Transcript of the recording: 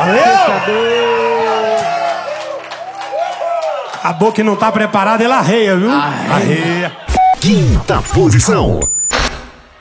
A boca que não tá preparada, ela arreia, viu? Arreia. Quinta posição.